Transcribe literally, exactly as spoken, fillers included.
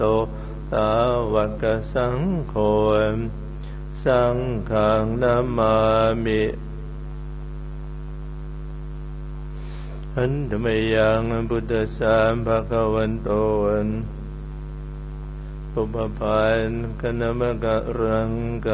โตสาวกสังโฆสังฆังนามามิอันธรรมยังพุทธัสสะภะคะวันโตปุพพานกนมกะรัง